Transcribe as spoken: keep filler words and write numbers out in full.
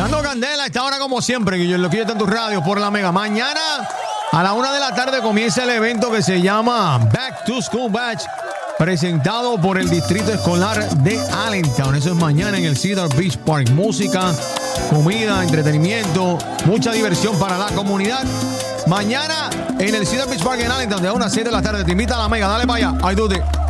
Dando candela a esta hora como siempre, que yo lo quiero en tu radio por la Mega. Mañana a la una de la tarde comienza el evento que se llama Back to School Batch, presentado por el Distrito Escolar de Allentown. Eso es mañana en el Cedar Beach Park. Música, comida, entretenimiento, mucha diversión para la comunidad. Mañana en el Cedar Beach Park en Allentown, de una a siete de la tarde. Te invita a la Mega. Dale para allá. Ay, dude.